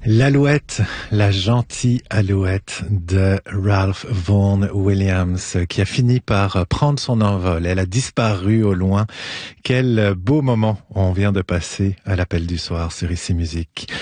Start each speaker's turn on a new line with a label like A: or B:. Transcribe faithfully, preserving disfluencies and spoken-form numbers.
A: L'alouette, la gentille alouette de Ralph Vaughan Williams qui a fini par prendre son envol. Elle a disparu au loin. Quel beau moment on vient de passer à l'appel du soir sur Ici Musique.